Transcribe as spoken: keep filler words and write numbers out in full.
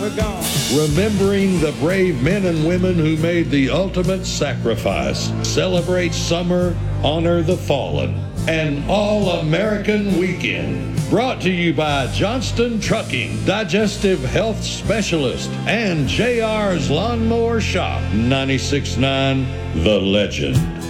ever gone. Remembering the brave men and women who made the ultimate sacrifice. Celebrate summer, honor the fallen. An all-American weekend. Brought to you by Johnston Trucking, Digestive Health Specialist, and J R's Lawnmower Shop. ninety-six point nine The Legend.